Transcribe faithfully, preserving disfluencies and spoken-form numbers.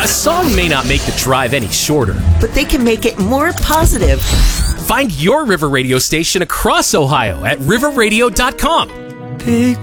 A song may not make the drive any shorter, but they can make it more positive. Find your River Radio station across Ohio at river radio dot com. Pick